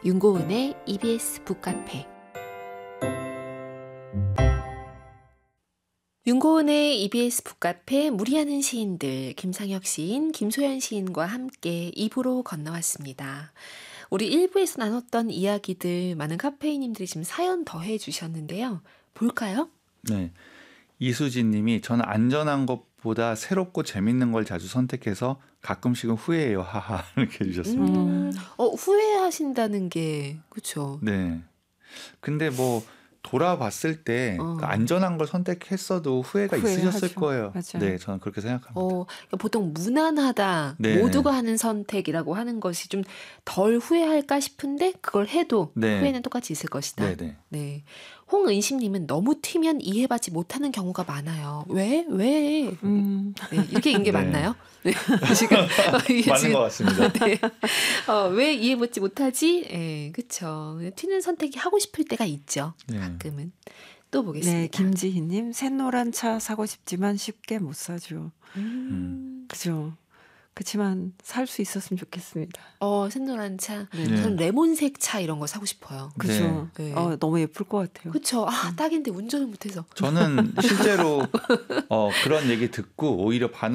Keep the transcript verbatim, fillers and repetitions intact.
윤고은의 이비에스 북카페. 윤고은의 이비에스 북카페 무리하는 시인들, 김상혁 시인, 김소연 시인과 함께 이 부로 건너왔습니다. 우리 일 부에서 나눴던 이야기들 많은 카페이님들이 지금 사연 더해 주셨는데요. 볼까요? 네, 이수진 님이 저는 안전한 것보다 새롭고 재밌는 걸 자주 선택해서 가끔씩은 후회해요. 하하 이렇게 해주셨습니다. 음, 어, 후회하신다는 게 그렇죠. 네, 근데 뭐 돌아봤을 때 어. 그 안전한 걸 선택했어도 후회가 후회하죠. 있으셨을 거예요. 맞아요. 네, 저는 그렇게 생각합니다. 어, 그러니까 보통 무난하다, 네. 모두가 하는 선택이라고 하는 것이 좀 덜 후회할까 싶은데 그걸 해도 네. 후회는 똑같이 있을 것이다. 네, 네. 네. 홍은심님은 너무 튀면 이해받지 못하는 경우가 많아요. 왜? 왜? 음. 네, 이렇게 인 게 네. 맞나요? 네. 지금 이게 맞는 지금- 것 같습니다. 네. 어, 왜 이해받지 못하지? 예, 그쵸. 튀는 선택이 하고 싶을 때가 있죠. 네. 가끔은. 또 보겠습니다. 네, 김지희님 샛노란 차 사고 싶지만 쉽게 못 사죠. 음. 그죠. 그렇지만 살 수 있었으면 좋겠습니다. 어, 샛노란 차. 네. 네. 저는 레몬색 차 이런 거 사고 싶어요. 그죠. 네. 어, 너무 예쁠 것 같아요. 그쵸. 아, 딱인데 운전을 못해서. 저는 실제로 어, 그런 얘기 듣고 오히려 반